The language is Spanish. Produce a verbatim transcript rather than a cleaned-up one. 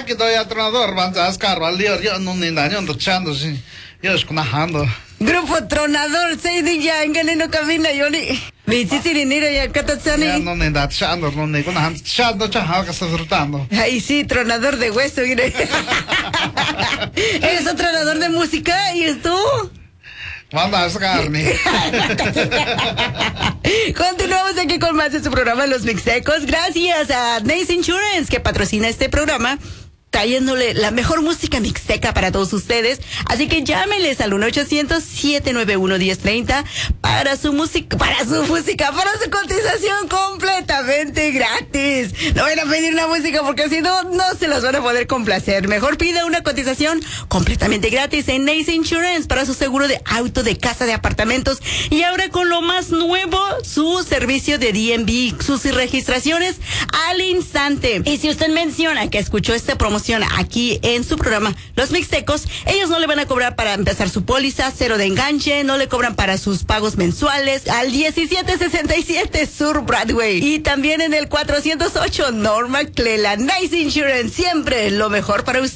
que doy a tronador, van a ascar, valio, yo no ni daño, ando echando, sí. Yo es conajando. Grupo Tronador, seis ya en Galeno Cabina, Yoli. Vicisiriniro y Ya Alcatatzani. no ni da echando, no ni conajando, echando, chajado que está disfrutando. Ay, sí, tronador de hueso, mire. Eres un tronador de música, ¿y es tú? Van a ascarme. Continuamos aquí con más de su programa Los Mixtecos. Gracias a Nace Insurance, que patrocina este programa, trayéndole la mejor música mixteca para todos ustedes. Así que llámenles al uno ochocientos, siete nueve uno, uno cero tres cero para su música, para su música, para su cotización completamente gratis. No van a pedir una música porque si no, no se las van a poder complacer. Mejor pida una cotización completamente gratis en Nace Insurance para su seguro de auto, de casa, de apartamentos. Y ahora con lo más nuevo, su servicio de D M V, sus registraciones al instante. Y si usted menciona que escuchó esta promoción aquí en su programa Los Mixtecos, ellos no le van a cobrar para empezar su póliza, cero de enganche, no le cobran para sus pagos mensuales al diecisiete sesenta y siete Sur Broadway y también en el cuatrocientos ocho Norma Clela. Nice Insurance, siempre lo mejor para usted.